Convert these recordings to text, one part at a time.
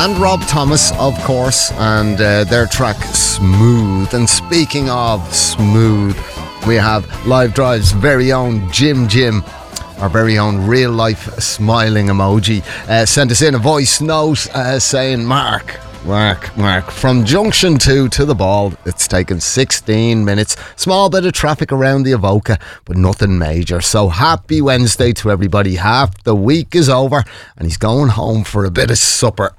and Rob Thomas, of course, and their track Smooth. And speaking of smooth, we have Live Drive's very own Jim, our very own real life smiling emoji, sent us in a voice note saying, Mark, from Junction 2 to the Ball, it's taken 16 minutes. Small bit of traffic around the Avoca, but nothing major. So happy Wednesday to everybody. Half the week is over and he's going home for a bit of supper.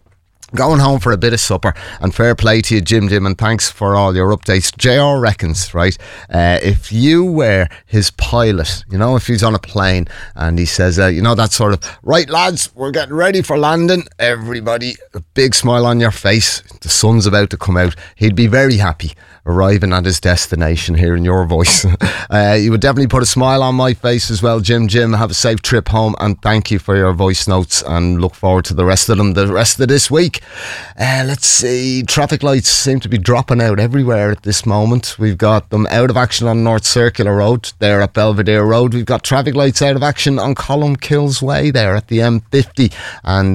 And fair play to you, Jim, and thanks for all your updates. JR reckons, right, if you were his pilot, if he's on a plane and he says, that sort of, right lads, we're getting ready for landing, everybody, a big smile on your face, the sun's about to come out, he'd be very happy arriving at his destination, hearing your voice. You would definitely put a smile on my face as well, Jim. Have a safe trip home and thank you for your voice notes and look forward to the rest of them the rest of this week. Let's see, traffic lights seem to be dropping out everywhere at this moment. We've got them out of action on North Circular Road there at Belvedere Road. We've got traffic lights out of action on Columkills Way there at the M50. And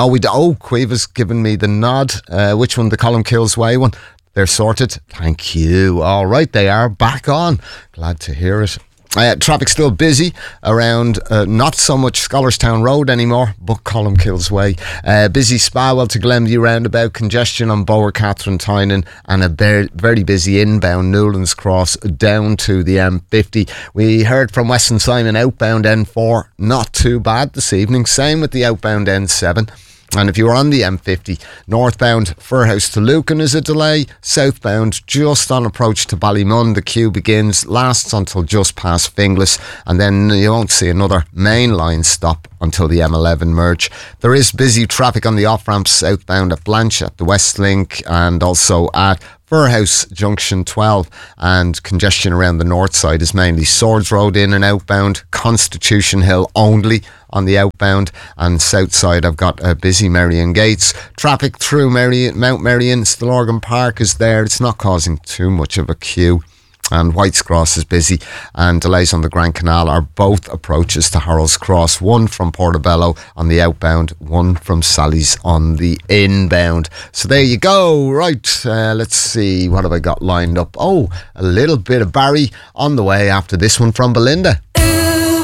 Queeva's given me the nod. Which one? The Columkills Way one? They're sorted. Thank you. All right, they are back on. Glad to hear it. Traffic's still busy around not so much Scholarstown Road anymore, but Columkills Way. Busy Spawell to Glenview roundabout, congestion on Bower Catherine Tynan, and a very busy inbound Newlands Cross down to the M50. We heard from Weston Simon outbound N4, not too bad this evening. Same with the outbound N7. And if you're on the M50, northbound Firhouse to Lucan is a delay. Southbound, just on approach to Ballymun, the queue begins, lasts until just past Finglas, and then you won't see another main line stop until the M11 merge. There is busy traffic on the off-ramps southbound at Blanche, at the West Link, and also at Firhouse Junction 12, and congestion around the north side is mainly Swords Road in and outbound, Constitution Hill only on the outbound, and south side I've got a busy Merrion Gates. Traffic through Mount Merrion, Stillorgan Park is there. It's not causing too much of a queue. And White's Cross is busy, and delays on the Grand Canal are both approaches to Harold's Cross, one from Portobello on the outbound, one from Sally's on the inbound. So there you go. Right, let's see, what have I got lined up? Oh, a little bit of Barry on the way after this one from Belinda.